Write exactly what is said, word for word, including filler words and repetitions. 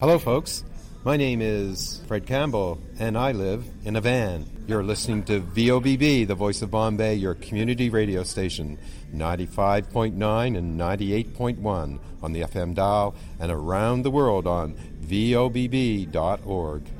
Hello, folks. My name is Fred Campbell, and I live in a van. You're listening to V O B B, the Voice of Bombay, your community radio station, ninety-five point nine and ninety-eight point one on the F M dial, and around the world on V O B B dot org.